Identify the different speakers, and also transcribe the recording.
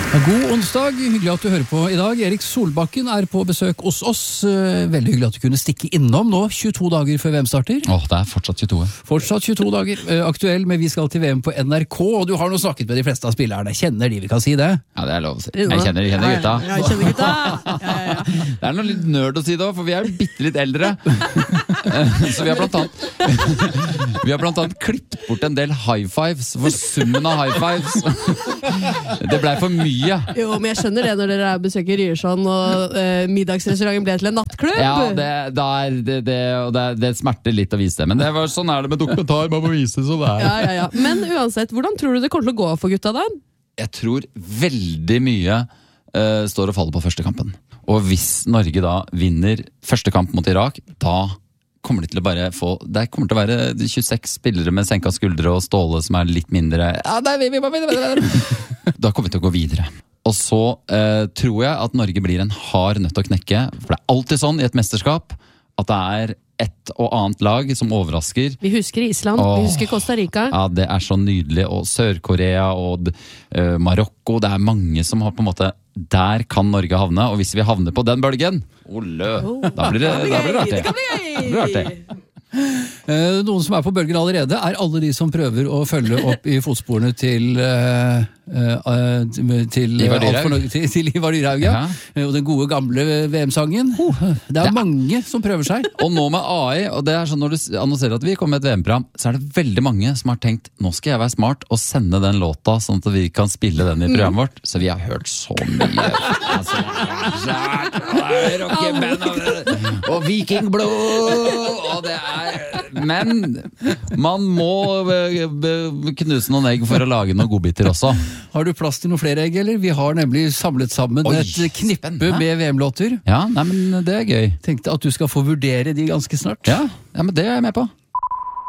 Speaker 1: God onsdag, hyggelig at du hører på i dag. Erik Solbakken på besøk hos oss. Veldig hyggelig at du kunne stikke innom nå, 22 dager før VM starter.
Speaker 2: Det fortsatt 22.
Speaker 1: Fortsatt 22 dager. Aktuell med Vi skal til VM på NRK, og du har nå snakket med de fleste av spillerne. Kjenner de, vi kan si det?
Speaker 2: Ja, det lov å si. Jeg kjenner gutta.
Speaker 3: Jeg kjenner gutta.
Speaker 2: Det noe litt nerd å si da, for vi bitte litt eldre. Så vi har blant annet klippet bort en del high fives, for summen av high fives. Det ble for mye.
Speaker 3: Jo, men jeg skjønner det når dere besøker Ryerson og middagsrestauranten ble til en nattklubb.
Speaker 2: Ja, det smerter litt å vise det, men sånn det med dokumentar, man må vise det sånn det
Speaker 3: Ja. Men uansett, hvordan tror du det kommer til å gå for gutta da?
Speaker 2: Jeg tror veldig mye står og faller på første kampen. Og hvis Norge da vinner første kamp mot Irak, da kommer de til å bare få, det kommer til å være 26 spillere med senka skuldre og Ståle som litt mindre. Da kommer vi til å gå videre. Og så tror jeg at Norge blir en hard nøtt å knekke, for det alltid sånn i et mesterskap at det et og annet lag som overrasker.
Speaker 3: Vi husker Island, vi husker Costa Rica.
Speaker 2: Ja, det så nydelig, og Sør-Korea og Marokko, det mange som har på en måte, der kan Norge havne, og hvis vi havner på den bølgen, da blir det artig.
Speaker 3: Det blir artig.
Speaker 1: Noen som på bølgen allerede alle de som prøver å følge opp i fotsporene til
Speaker 2: Ivar
Speaker 1: Dyrhaug, ja. Og den gode gamle VM-sangen. Det mange som prøver seg.
Speaker 2: Og nå med AI, og det sånn når du annonserer at vi kommer med et VM-program, så det veldig mange som har tenkt, nå skal jeg være smart og sende den låta, sånn at vi kan spille den i programmet vårt. Så vi har hørt så mye. Og Vikingblod, og det men man må knuse noen egg for å lage noen godbiter også.
Speaker 1: Har du plass til noen flere egg, eller? Vi har nemlig samlet sammen et knippe med VM-låter.
Speaker 2: Ja, men det gøy.
Speaker 1: Tenkte at du skal få vurdere de ganske snart.
Speaker 2: Ja, men det jeg med på.